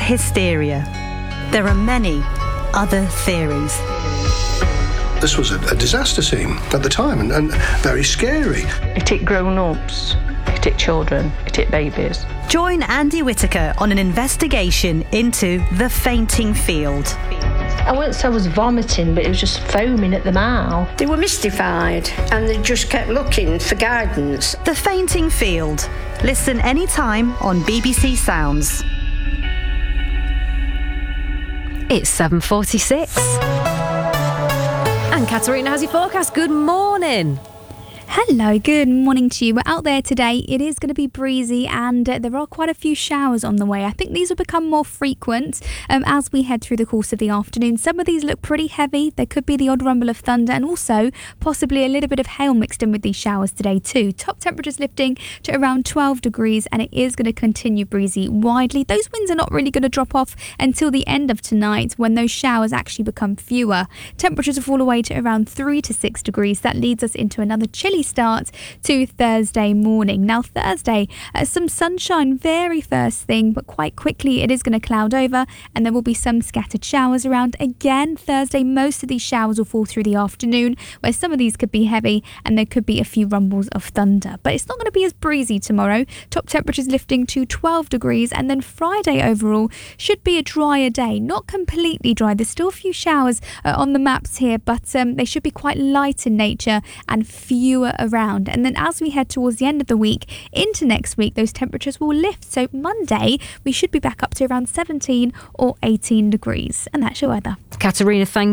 hysteria. There are many other theories. This was a disaster scene at the time and very scary. It hit grown-ups, it hit children, it hit babies. Join Andy Whitaker on an investigation into the fainting field. I wouldn't say I was vomiting, but it was just foaming at the mouth. They were mystified and they just kept looking for guidance. The Fainting Field. Listen anytime on BBC Sounds. It's 7:46. And Katerina has your forecast. Good morning. Hello, good morning to you. We're out there today. It is going to be breezy and there are quite a few showers on the way. I think these will become more frequent as we head through the course of the afternoon. Some of these look pretty heavy. There could be the odd rumble of thunder and also possibly a little bit of hail mixed in with these showers today too. Top temperatures lifting to around 12 degrees and it is going to continue breezy widely. Those winds are not really going to drop off until the end of tonight when those showers actually become fewer. Temperatures will fall away to around 3 to 6 degrees. That leads us into another chilly start to Thursday morning. Now Thursday, some sunshine very first thing, but quite quickly it is going to cloud over and there will be some scattered showers around. Again, Thursday, most of these showers will fall through the afternoon, where some of these could be heavy and there could be a few rumbles of thunder. But it's not going to be as breezy tomorrow. Top temperatures lifting to 12 degrees and then Friday overall should be a drier day. Not completely dry. There's still a few showers on the maps here, but they should be quite light in nature and fewer around. And then as we head towards the end of the week into next week, those temperatures will lift. So Monday we should be back up to around 17 or 18 degrees. And that's your weather. Katerina, thank